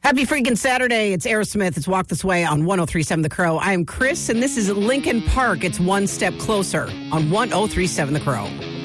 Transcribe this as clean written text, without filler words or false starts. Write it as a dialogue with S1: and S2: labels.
S1: Happy freaking Saturday. It's Aerosmith. It's Walk This Way on 103.7 The Crow. I am Chris, and this is Lincoln Park. It's one step closer on 103.7 The Crow.